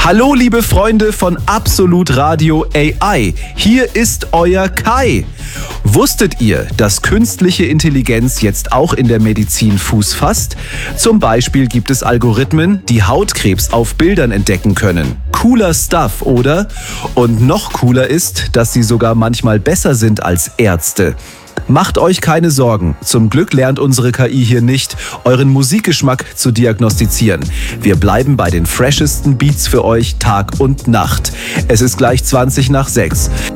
Hallo liebe Freunde von Absolut Radio AI, hier ist euer Kai. Wusstet ihr, dass künstliche Intelligenz jetzt auch in der Medizin Fuß fasst? Zum Beispiel gibt es Algorithmen, die Hautkrebs auf Bildern entdecken können. Cooler Stuff, oder? Und noch cooler ist, dass sie sogar manchmal besser sind als Ärzte. Macht euch keine Sorgen. Zum Glück lernt unsere KI hier nicht, euren Musikgeschmack zu diagnostizieren. Wir bleiben bei den freshesten Beats für euch Tag und Nacht. Es ist gleich 20 nach 6.